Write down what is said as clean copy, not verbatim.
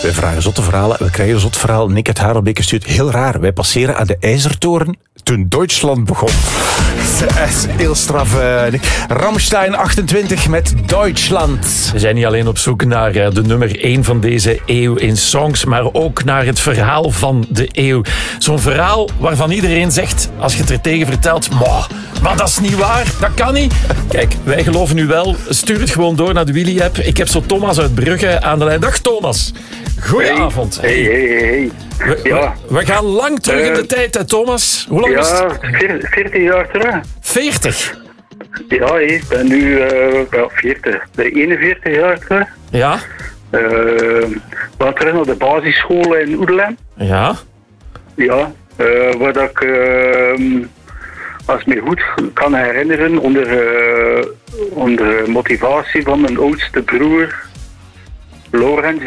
Wij vragen zotte verhalen en we krijgen een zot verhaal. Nick uit Harelbeke stuurt heel raar. Wij passeren aan de IJzertoren toen Duitsland begon. Dat is heel straf, Nick. Rammstein 28 met Duitsland. We zijn niet alleen op zoek naar de nummer 1 van deze eeuw in songs, maar ook naar het verhaal van de eeuw. Zo'n verhaal waarvan iedereen zegt, als je het er tegen vertelt, maar dat is niet waar, dat kan niet. Kijk, wij geloven u wel. Stuur het gewoon door naar de Willy-app. Ik heb zo Thomas uit Brugge aan de lijn. Dag Thomas. Goedenavond. Hey. We gaan lang terug in de tijd, hè, Thomas. Hoe lang is het? 40 jaar terug. 40? Ja, ik ben nu 40. Bij 41 jaar terug. Ja? We gaan terug naar de basisschool in Oerlem. Ja? Ja, waar dat ik, als ik me goed kan herinneren, onder motivatie van mijn oudste broer, Lorenz,